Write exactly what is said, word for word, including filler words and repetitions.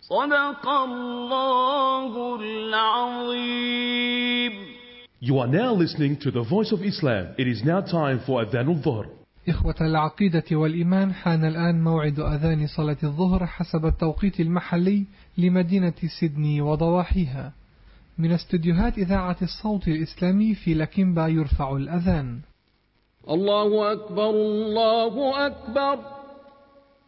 صدق الله العظيم. You are now listening to the Voice of Islam. It is now time for Adhan al-Dhuhr. إخوة العقيدة والإيمان، حان الآن موعد أذان صلاة الظهر حسب التوقيت المحلي لمدينة سيدني وضواحيها. من استديوهات إذاعة الصوت الإسلامي في لكيمبا يرفع الأذان. الله أكبر الله أكبر.